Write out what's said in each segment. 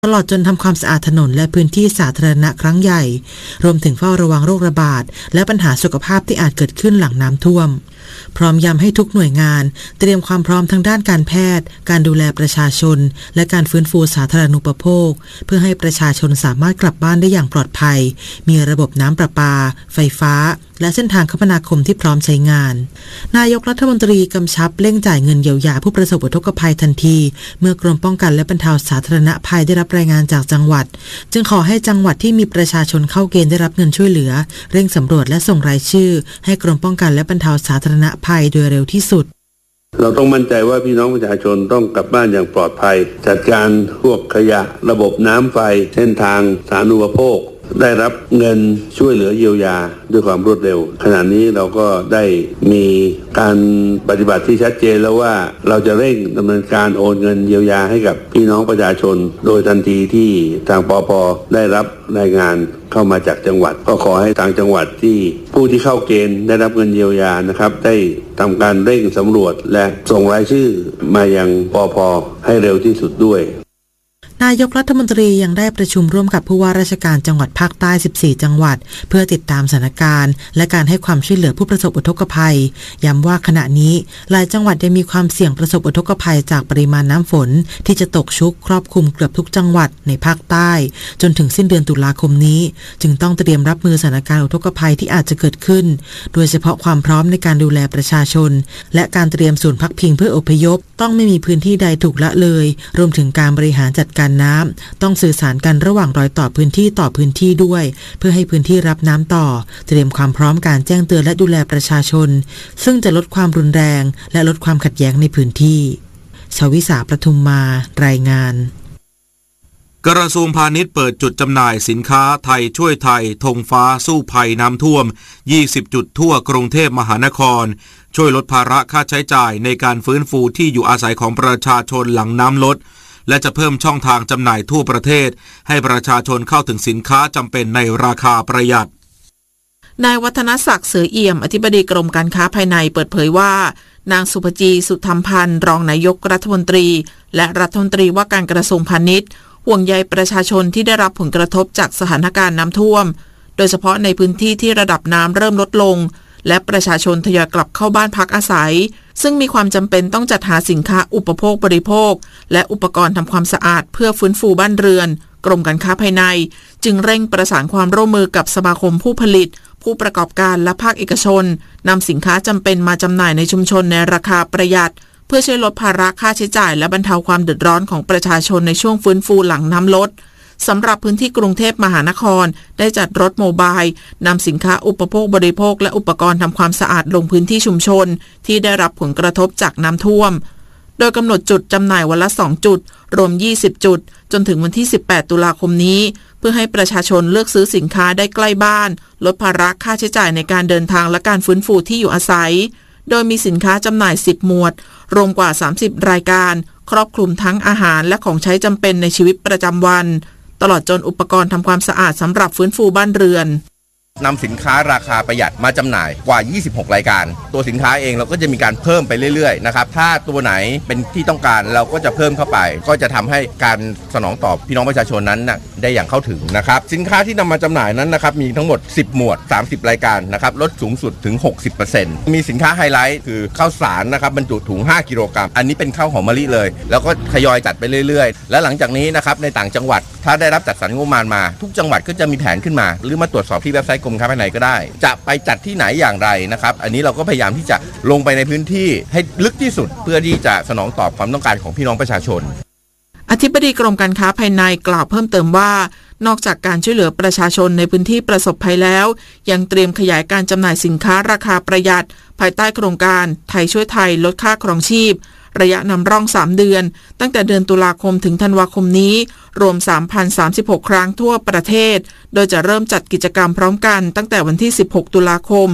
ตลอดจนทำความสะอาดถนนและพื้นที่สาธารณะครั้งใหญ่รวมถึงเฝ้าระวังโรคระบาดและปัญหาสุขภาพที่อาจเกิดขึ้นหลังน้ำท่วมพร้อมย้ำให้ทุกหน่วยงานเตรียมความพร้อมทางด้านการแพทย์การดูแลประชาชนและการฟื้นฟูสาธารณูปโภคเพื่อให้ประชาชนสามารถกลับบ้านได้อย่างปลอดภัยมีระบบน้ำประปาไฟฟ้าและเส้นทางคมนาคมที่พร้อมใช้งานนายกรัฐมนตรีกำชับเร่งจ่ายเงินเยียวยาผู้ประสบอุทกภัยทันทีเมื่อกรมป้องกันและบรรเทาสาธารณภัยได้รับรายงานจากจังหวัดจึงขอให้จังหวัดที่มีประชาชนเข้าเกณฑ์ได้รับเงินช่วยเหลือเร่งสำรวจและส่งรายชื่อให้กรมป้องกันและบรรเทาสาธารณภัยโดยเร็วที่สุดเราต้องมั่นใจว่าพี่น้องประชาชนต้องกลับบ้านอย่างปลอดภัยจัดการพวกขยะระบบน้ำไฟเส้นทางสาธารณูปโภคได้รับเงินช่วยเหลือเยียวยาด้วยความรวดเร็วขณะนี้เราก็ได้มีการปฏิบัติที่ชัดเจนแล้วว่าเราจะเร่งดำเนินการโอนเงินเยียวยาให้กับพี่น้องประชาชนโดยทันทีที่ทางปป.ได้รับรายงานเข้ามาจากจังหวัดก็ขอให้ทางจังหวัดที่ผู้ที่เข้าเกณฑ์ได้รับเงินเยียวยานะครับได้ทำการเร่งสำรวจและส่งรายชื่อมายังปป.ให้เร็วที่สุดด้วยนายกรัฐมนตรียังได้ประชุมร่วมกับผู้ว่าราชการจังหวัดภาคใต้14จังหวัดเพื่อติดตามสถานการณ์และการให้ความช่วยเหลือผู้ประสบอุทกภัยย้ำว่าขณะนี้หลายจังหวัดยังมีความเสี่ยงประสบอุทกภัยจากปริมาณน้ำฝนที่จะตกชุกครอบคลุมเกือบทุกจังหวัดในภาคใต้จนถึงสิ้นเดือนตุลาคมนี้จึงต้องเตรียมรับมือสถานการณ์อุทกภัยที่อาจจะเกิดขึ้นโดยเฉพาะความพร้อมในการดูแลประชาชนและการเตรียมศูนย์พักพิงเพื่ออพยพต้องไม่มีพื้นที่ใดถูกละเลยรวมถึงการบริหารจัดการน้ำต้องสื่อสารกันระหว่างรอยต่อพื้นที่ต่อพื้นที่ด้วยเพื่อให้พื้นที่รับน้ำต่อเตรียมความพร้อมการแจ้งเตือนและดูแลประชาชนซึ่งจะลดความรุนแรงและลดความขัดแย้งในพื้นที่ชวิสาประทุมมารายงานกระทรวงพาณิชย์เปิดจุดจำหน่ายสินค้าไทยช่วยไทยธงฟ้าสู้ภัยน้ำท่วม20จุดทั่วกรุงเทพมหานครช่วยลดภาระค่าใช้จ่ายในการฟื้นฟูที่อยู่อาศัยของประชาชนหลังน้ำลดและจะเพิ่มช่องทางจำหน่ายทั่วประเทศให้ประชาชนเข้าถึงสินค้าจำเป็นในราคาประหยัดนายวัฒนศักดิ์เสือเอี่ยมอธิบดีกรมการค้าภายในเปิดเผยว่านางสุภจีสุธรรมพันธ์รองนายกรัฐมนตรีและรัฐมนตรีว่าการกระทรวงพาณิชย์ห่วงใยประชาชนที่ได้รับผลกระทบจากสถานการณ์น้ำท่วมโดยเฉพาะในพื้นที่ที่ระดับน้ำเริ่มลดลงและประชาชนทยอยกลับเข้าบ้านพักอาศัยซึ่งมีความจำเป็นต้องจัดหาสินค้าอุปโภคบริโภคและอุปกรณ์ทำความสะอาดเพื่อฟื้นฟูบ้านเรือนกรมการค้าภายในจึงเร่งประสานความร่วมมือกับสมาคมผู้ผลิตผู้ประกอบการและภาคเอกชนนำสินค้าจำเป็นมาจำหน่ายในชุมชนในราคาประหยัดเพื่อช่วยลดภาระค่าใช้จ่ายและบรรเทาความเดือดร้อนของประชาชนในช่วงฟื้นฟูหลังน้ำลดสำหรับพื้นที่กรุงเทพมหานครได้จัดรถโมบายนำสินค้าอุปโภคบริโภคและอุปกรณ์ทำความสะอาดลงพื้นที่ชุมชนที่ได้รับผลกระทบจากน้ำท่วมโดยกำหนดจุดจำหน่ายวันละ2จุดรวม20จุดจนถึงวันที่18ตุลาคมนี้เพื่อให้ประชาชนเลือกซื้อสินค้าได้ใกล้บ้านลดภาระค่าใช้จ่ายในการเดินทางและการฟื้นฟูที่อยู่อาศัยโดยมีสินค้าจำหน่าย10หมวดรวมกว่า30รายการครอบคลุมทั้งอาหารและของใช้จำเป็นในชีวิตประจำวันตลอดจนอุปกรณ์ทำความสะอาดสำหรับฟื้นฟูบ้านเรือนนำสินค้าราคาประหยัดมาจำหน่ายกว่า26รายการตัวสินค้าเองเราก็จะมีการเพิ่มไปเรื่อยๆนะครับถ้าตัวไหนเป็นที่ต้องการเราก็จะเพิ่มเข้าไปก็จะทำให้การสนองตอบพี่น้องประชาชนนั้นได้อย่างเข้าถึงนะครับสินค้าที่นำมาจำหน่ายนั้นนะครับมีทั้งหมด10หมวด30รายการนะครับลดสูงสุดถึง 60% มีสินค้าไฮไลท์คือข้าวสารนะครับบรรจุถุง5กิโลกรัมอันนี้เป็นข้าวหอมมะลิเลยแล้วก็ทยอยจัดไปเรื่อยๆและหลังจากนี้นะครับในต่างจังหวัดถ้าได้รับจัดสรรงบประมาณมาทุกจังหวัดก็จะมีแผนขึ้นมาหรือมาตรวจสอบที่เว็บไซต์กรมค้าภายในก็ได้จะไปจัดที่ไหนอย่างไรนะครับอันนี้เราก็พยายามที่จะลงไปในพื้นที่ให้ลึกที่สุดเพื่อที่จะสนองตอบความต้องการของพี่น้องประชาชนอธิบดีกรมการค้าภายในกล่าวเพิ่มเติมว่านอกจากการช่วยเหลือประชาชนในพื้นที่ประสบภัยแล้วยังเตรียมขยายการจำหน่ายสินค้าราคาประหยัดภายใต้โครงการไทยช่วยไทยลดค่าครองชีพระยะนำร่อง3เดือนตั้งแต่เดือนตุลาคมถึงธันวาคมนี้รวม 3,036 ครั้งทั่วประเทศโดยจะเริ่มจัดกิจกรรมพร้อมกันตั้งแต่วันที่16ตุลาคม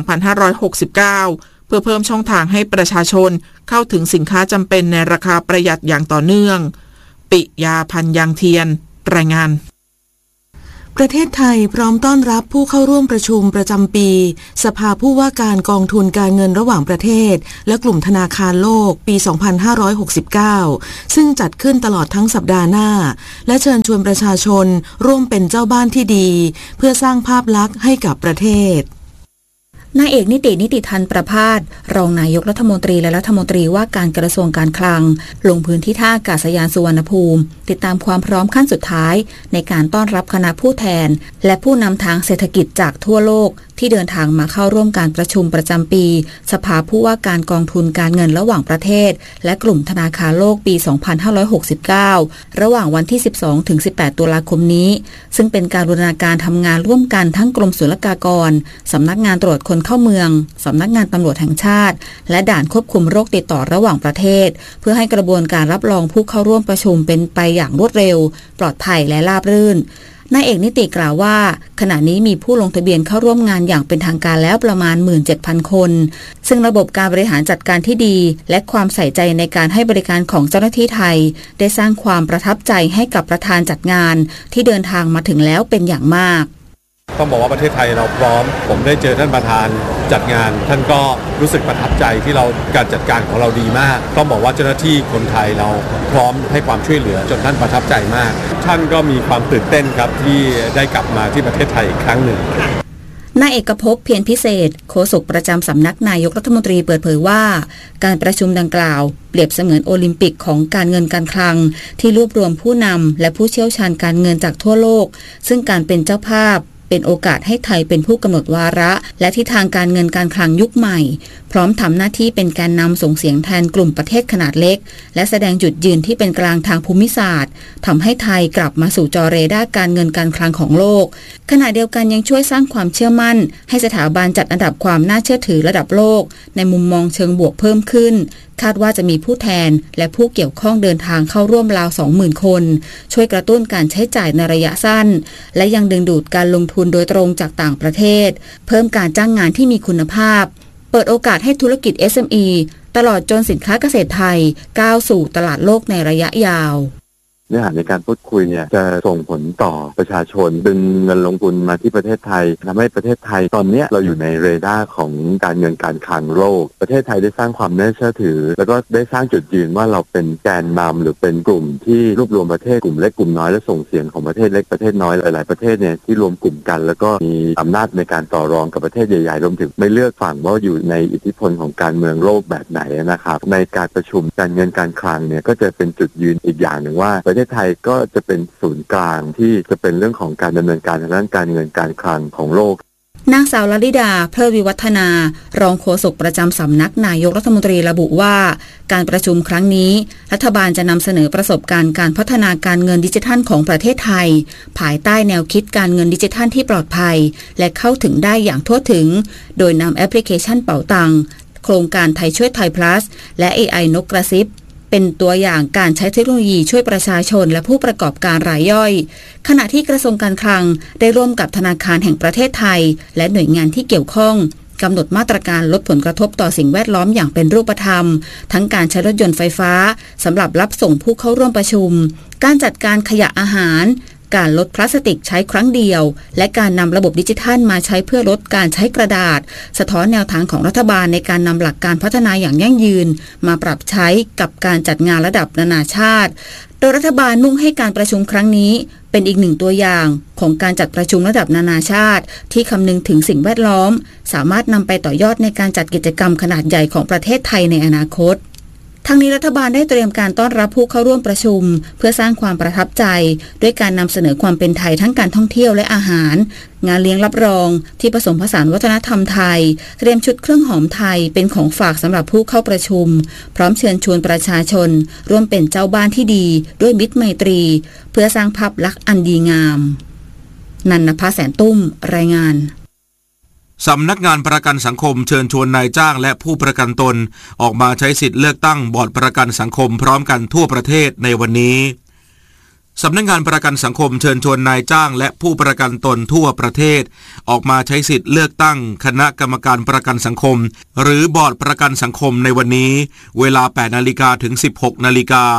2569เพื่อเพิ่มช่องทางให้ประชาชนเข้าถึงสินค้าจำเป็นในราคาประหยัดอย่างต่อเนื่องปิยาพันธ์ยางเทียนรายงานประเทศไทยพร้อมต้อนรับผู้เข้าร่วมประชุมประจำปีสภาผู้ว่าการกองทุนการเงินระหว่างประเทศและกลุ่มธนาคารโลกปี 2569 ซึ่งจัดขึ้นตลอดทั้งสัปดาห์หน้าและเชิญชวนประชาชนร่วมเป็นเจ้าบ้านที่ดีเพื่อสร้างภาพลักษณ์ให้กับประเทศนายเอกนิติธันประภาสรองนายกรัฐมนตรีและรัฐมนตรีว่าการกระทรวงการคลังลงพื้นที่ท่าอากาศยานสุวรรณภูมิติดตามความพร้อมขั้นสุดท้ายในการต้อนรับคณะผู้แทนและผู้นำทางเศรษฐกิจจากทั่วโลกที่เดินทางมาเข้าร่วมการประชุมประจำปีสภาผู้ว่าการกองทุนการเงินระหว่างประเทศและกลุ่มธนาคารโลกปี 2569 ระหว่างวันที่ 12-18 ตุลาคมนี้ซึ่งเป็นการบูรณาการทำงานร่วมกันทั้งกรมศุลกากรสำนักงานตรวจคนเข้าเมืองสำนักงานตำรวจแห่งชาติและด่านควบคุมโรคติดต่อระหว่างประเทศเพื่อให้กระบวนการรับรองผู้เข้าร่วมประชุมเป็นไปอย่างรวดเร็วปลอดภัยและราบรื่นนายเอกนิติกล่าวว่าขณะนี้มีผู้ลงทะเบียนเข้าร่วมงานอย่างเป็นทางการแล้วประมาณ 17,000 คนซึ่งระบบการบริหารจัดการที่ดีและความใส่ใจในการให้บริการของเจ้าหน้าที่ไทยได้สร้างความประทับใจให้กับประธานจัดงานที่เดินทางมาถึงแล้วเป็นอย่างมากต้องบอกว่าประเทศไทยเราพร้อมผมได้เจอท่านประธานจัดงานท่านก็รู้สึกประทับใจที่เราการจัดการของเราดีมากต้องบอกว่าเจ้าหน้าที่คนไทยเราพร้อมให้ความช่วยเหลือจนท่านประทับใจมากท่านก็มีความตื่นเต้นครับที่ได้กลับมาที่ประเทศไทยอีกครั้งหนึ่งนายเอกภพเพียรพิเศษโฆษกประจำสำนักนายกรัฐมนตรีเปิดเผยว่าการประชุมดังกล่าวเปรียบเสมือนโอลิมปิกของการเงินการคลังที่รวบรวมผู้นำและผู้เชี่ยวชาญการเงินจากทั่วโลกซึ่งการเป็นเจ้าภาพเป็นโอกาสให้ไทยเป็นผู้กำหนดวาระและทิศทางการเงินการคลังยุคใหม่พร้อมทำหน้าที่เป็นแกนนำส่งเสียงแทนกลุ่มประเทศขนาดเล็กและแสดงจุดยืนที่เป็นกลางทางภูมิศาสตร์ทำให้ไทยกลับมาสู่จอเรดาร์การเงินการคลังของโลกขณะเดียวกันยังช่วยสร้างความเชื่อมั่นให้สถาบันจัดอันดับความน่าเชื่อถือระดับโลกในมุมมองเชิงบวกเพิ่มขึ้นคาดว่าจะมีผู้แทนและผู้เกี่ยวข้องเดินทางเข้าร่วมราว 20,000 คนช่วยกระตุ้นการใช้จ่ายในระยะสั้นและยังดึงดูดการลงทุนโดยตรงจากต่างประเทศเพิ่มการจ้างงานที่มีคุณภาพเปิดโอกาสให้ธุรกิจ SME ตลอดจนสินค้าเกษตรไทยก้าวสู่ตลาดโลกในระยะยาวเนื้อหาในการพูดคุยเนี่ยจะส่งผลต่อประชาชนดึงเงินลงทุนมาที่ประเทศไทยทำให้ประเทศไทยตอนนี้เราอยู่ในเรดาร์ของการเงินการคลังโลกประเทศไทยได้สร้างความน่าเชื่อถือแล้วก็ได้สร้างจุดยืนว่าเราเป็นแกนนำหรือเป็นกลุ่มที่รวบรวมประเทศกลุ่มเล็กกลุ่มน้อยและส่งเสียงของประเทศเล็กประเทศน้อยหลายๆประเทศเนี่ยที่รวมกลุ่มกันแล้วก็มีอำนาจในการต่อรองกับประเทศใหญ่ๆรวมถึงไม่เลือกฝั่งว่าอยู่ในอิทธิพลของการเมืองโลกแบบไหนนะครับในการประชุมการเงินการคลังเนี่ยก็จะเป็นจุดยืนอีกอย่างหนึ่งว่าประเทศไทยก็จะเป็นศูนย์กลางที่จะเป็นเรื่องของการดำเนินการทางด้านการเงินการคลังของโลกนางสาวลลิดาเพลิดวิวัฒนารองโฆษกประจำสำนักนายกรัฐมนตรีระบุว่าการประชุมครั้งนี้รัฐบาลจะนำเสนอประสบการณ์การพัฒนาการเงินดิจิทัลของประเทศไทยภายใต้แนวคิดการเงินดิจิทัลที่ปลอดภัยและเข้าถึงได้อย่างทั่วถึงโดยนำแอปพลิเคชันเป๋าตังโครงการไทยช่วยไทย plus และ AI นกกระซิบเป็นตัวอย่างการใช้เทคโนโลยีช่วยประชาชนและผู้ประกอบการรายย่อยขณะที่กระทรวงการคลังได้ร่วมกับธนาคารแห่งประเทศไทยและหน่วยงานที่เกี่ยวข้องกำหนดมาตรการลดผลกระทบต่อสิ่งแวดล้อมอย่างเป็นรูปธรรมทั้งการใช้รถยนต์ไฟฟ้าสำหรับรับส่งผู้เข้าร่วมประชุมการจัดการขยะอาหารการลดพลาสติกใช้ครั้งเดียวและการนำระบบดิจิทัลมาใช้เพื่อลดการใช้กระดาษสะท้อนแนวทางของรัฐบาลในการนำหลักการพัฒนาอย่างยั่งยืนมาปรับใช้กับการจัดงานระดับนานาชาติโดยรัฐบาลมุ่งให้การประชุมครั้งนี้เป็นอีกหนึ่งตัวอย่างของการจัดประชุมระดับนานาชาติที่คำนึงถึงสิ่งแวดล้อมสามารถนำไปต่อยอดในการจัดกิจกรรมขนาดใหญ่ของประเทศไทยในอนาคตทั้งนี้รัฐบาลได้เตรียมการต้อนรับผู้เข้าร่วมประชุมเพื่อสร้างความประทับใจด้วยการนำเสนอความเป็นไทยทั้งการท่องเที่ยวและอาหารงานเลี้ยงรับรองที่ผสมผสานวัฒนธรรมไทยเตรียมชุดเครื่องหอมไทยเป็นของฝากสำหรับผู้เข้าประชุมพร้อมเชิญชวนประชาชนร่วมเป็นเจ้าบ้านที่ดีด้วยมิตรไมตรีเพื่อสร้างภาพลักษณ์อันดีงามนันนภาแสนตุ้มรายงานสำนักงานประกันสังคมเชิญชวนนายจ้างและผู้ประกันตนออกมาใช้สิทธิ์เลือกตั้งบอร์ดประกันสังคมพร้อมกันทั่วประเทศในวันนี้สำนักงานประกันสังคมเชิญชวนนายจ้างและผู้ประกันตนทั่วประเทศออกมาใช้สิทธิ์เลือกตั้งคณะกรรมการประกันสังคมหรือบอร์ดประกันสังคมในวันนี้เวลา 8 นาฬิกาถึง 16 นาฬิกา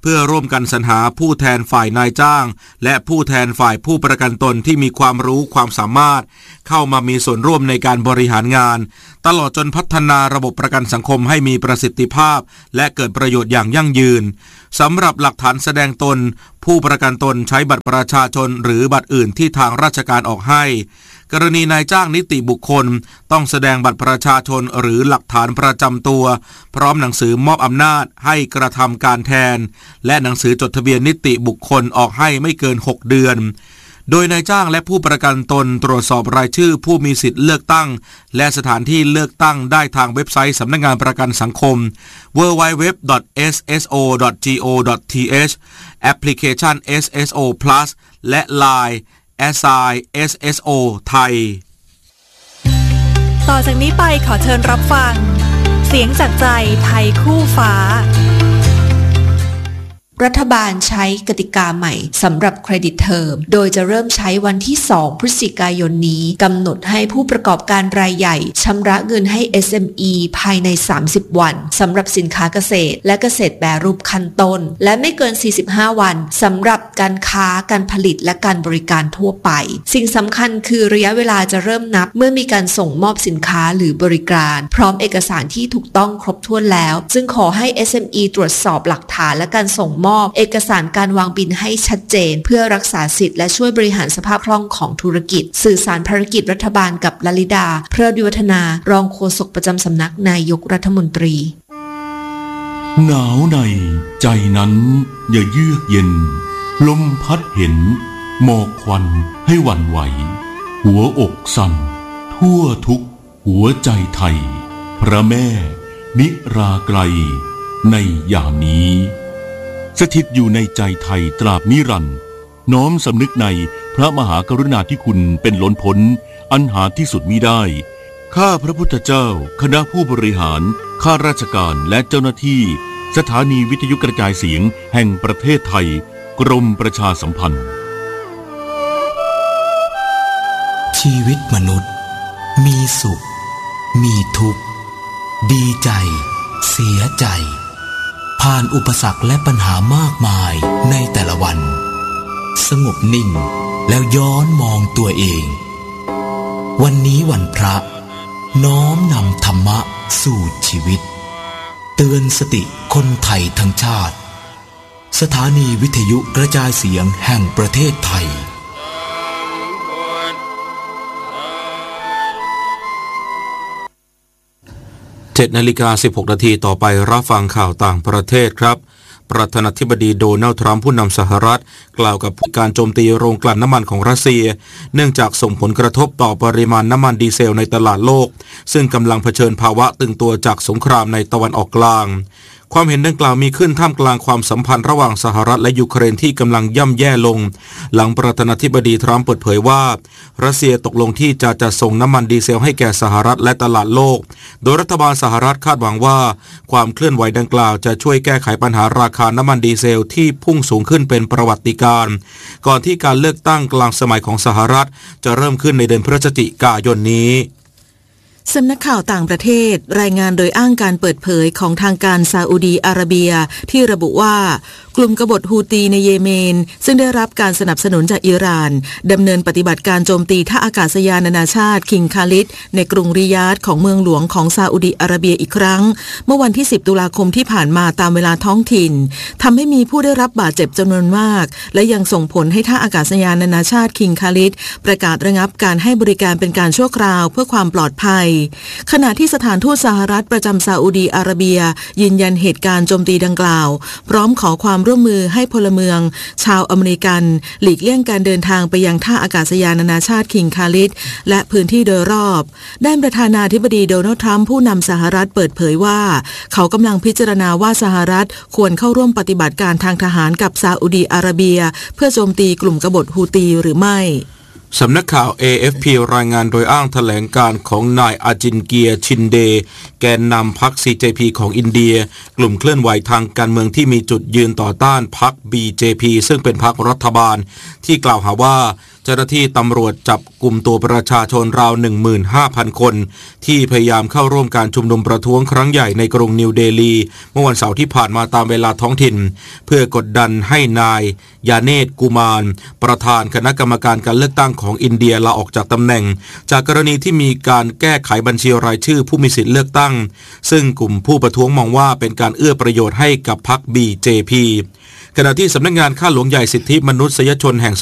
เพื่อร่วมกันสรรหาผู้แทนฝ่ายนายจ้างและผู้แทนฝ่ายผู้ประกันตนที่มีความรู้ความสามารถเข้ามามีส่วนร่วมในการบริหารงานตลอดจนพัฒนาระบบประกันสังคมให้มีประสิทธิภาพและเกิดประโยชน์อย่างยั่งยืนสำหรับหลักฐานแสดงตนผู้ประกันตนใช้บัตรประชาชนหรือบัตรอื่นที่ทางราชการออกให้กรณีนายจ้างนิติบุคคลต้องแสดงบัตรประชาชนหรือหลักฐานประจำตัวพร้อมหนังสือมอบอำนาจให้กระทำการแทนและหนังสือจดทะเบียนนิติบุคคลออกให้ไม่เกิน6เดือนโดยนายจ้างและผู้ประกันตนตรวจสอบรายชื่อผู้มีสิทธิ์เลือกตั้งและสถานที่เลือกตั้งได้ทางเว็บไซต์สำนักงานประกันสังคม www.sso.go.th แอปพลิเคชัน SSO Plus และ Line @SSO ไทยต่อจากนี้ไปขอเชิญรับฟังเสียงจากใจไทยคู่ฟ้ารัฐบาลใช้กติกาใหม่สำหรับเครดิตเทอมโดยจะเริ่มใช้วันที่2พฤศจิกายนนี้กำหนดให้ผู้ประกอบการรายใหญ่ชำระเงินให้ SME ภายใน30วันสำหรับสินค้าเกษตรและเกษตรแปรรูปขั้นต้นและไม่เกิน45วันสำหรับการค้าการผลิตและการบริการทั่วไปสิ่งสำคัญคือระยะเวลาจะเริ่มนับเมื่อมีการส่งมอบสินค้าหรือบริการพร้อมเอกสารที่ถูกต้องครบถ้วนแล้วจึงขอให้ SME ตรวจสอบหลักฐานและการส่งมอบเอกสารการวางบินให้ชัดเจนเพื่อรักษาสิทธิ์และช่วยบริหารสภาพคล่องของธุรกิจสื่อสารภารกิจรัฐบาลกับลลิดาเพลิดวิวัฒนารองโฆษกประจำสำนักนายกรัฐมนตรีหนาวในใจนั้นอย่าเยือกเย็นลมพัดเห็นหมอกควันให้หวั่นไหวหัวอกสั่นทั่วทุกหัวใจไทยพระแม่นิราไกลในยามนี้สถิตอยู่ในใจไทยตราบนิรันดร์น้อมสำนึกในพระมหากรุณาธิคุณเป็นล้นพ้นอันหาที่สุดมิได้ข้าพระพุทธเจ้าคณะผู้บริหารข้าราชการและเจ้าหน้าที่สถานีวิทยุกระจายเสียงแห่งประเทศไทยกรมประชาสัมพันธ์ชีวิตมนุษย์มีสุขมีทุกข์ดีใจเสียใจผ่านอุปสรรคและปัญหามากมายในแต่ละวันสงบนิ่งแล้วย้อนมองตัวเองวันนี้วันพระน้อมนำธรรมะสู่ชีวิตเตือนสติคนไทยทั้งชาติสถานีวิทยุกระจายเสียงแห่งประเทศไทย 7:16 นาทีต่อไปรับฟังข่าวต่างประเทศครับประธานาธิบดีโดนัลด์ทรัมป์ผู้นำสหรัฐกล่าวกับการโจมตีโรงกลั่นน้ำมันของรัสเซียเนื่องจากส่งผลกระทบต่อปริมาณน้ำมันดีเซลในตลาดโลกซึ่งกำลังเผชิญภาวะตึงตัวจากสงครามในตะวันออกกลางความเห็นดังกล่าวมีขึ้นท่ามกลางความสัมพันธ์ระหว่างสหรัฐและยูเครนที่กำลังย่ำแย่ลงหลังประธานาธิบดีทรัมป์เปิดเผยว่ารัสเซียตกลงที่จะจัดส่งน้ำมันดีเซลให้แก่สหรัฐและตลาดโลกโดยรัฐบาลสหรัฐคาดหวังว่าความเคลื่อนไหวดังกล่าวจะช่วยแก้ไขปัญหาราคาน้ำมันดีเซลที่พุ่งสูงขึ้นเป็นประวัติการณ์ก่อนที่การเลือกตั้งกลางสมัยของสหรัฐจะเริ่มขึ้นในเดือนพฤศจิกายนนี้สำนักข่าวต่างประเทศรายงานโดยอ้างการเปิดเผยของทางการซาอุดีอาระเบียที่ระบุว่ากลุ่มกบฏฮูตีในเยเมนซึ่งได้รับการสนับสนุนจากอิหร่านดำเนินปฏิบัติการโจมตีท่าอากาศยานนานาชาติคิงคาลิดในกรุงริยาดของเมืองหลวงของซาอุดีอาระเบียอีกครั้งเมื่อวันที่10ตุลาคมที่ผ่านมาตามเวลาท้องถิ่นทำให้มีผู้ได้รับบาดเจ็บจำนวนมากและยังส่งผลให้ท่าอากาศยานนานาชาติคิงคาลิดประกาศระงับการให้บริการเป็นการชั่วคราวเพื่อความปลอดภัยขณะที่สถานทูตสหรัฐประจำซาอุดีอาระเบียยืนยันเหตุการณ์โจมตีดังกล่าวพร้อมขอความร่วมมือให้พลเมืองชาวอเมริกันหลีกเลี่ยงการเดินทางไปยังท่าอากาศยานนานาชาติคิงคาลิดและพื้นที่โดยรอบด้านประธานาธิบดีโดนัลด์ทรัมป์ผู้นำสหรัฐเปิดเผยว่าเขากำลังพิจารณาว่าสหรัฐควรเข้าร่วมปฏิบัติการทางทหารกับซาอุดีอาระเบียเพื่อโจมตีกลุ่มกบฏฮูตีหรือไม่สำนักข่าว AFP รายงานโดยอ้างแถลงการของนายอาจินเกียชินเดแกนนำพรรค CJP ของอินเดียกลุ่มเคลื่อนไหวทางการเมืองที่มีจุดยืนต่อต้านพรรค BJP ซึ่งเป็นพรรครัฐบาลที่กล่าวหาว่าเจ้าหน้าที่ตำรวจจับกลุ่มตัวประชาชนราว 15,000 คนที่พยายามเข้าร่วมการชุมนุมประท้วงครั้งใหญ่ในกรุงนิวเดลีเมื่อวันเสาร์ที่ผ่านมาตามเวลาท้องถิ่นเพื่อกดดันให้นายยาเนตกุมารประธานคณะกรรมการการเลือกตั้งของอินเดียลาออกจากตำแหน่งจากกรณีที่มีการแก้ไขบัญชีรายชื่อผู้มีสิทธิเลือกตั้งซึ่งกลุ่มผู้ประท้วงมองว่าเป็นการเอื้อประโยชน์ให้กับพรรค BJP ขณะที่สำนักงานข้าหลวงใหญ่สิทธิมนุษยชนแห่ง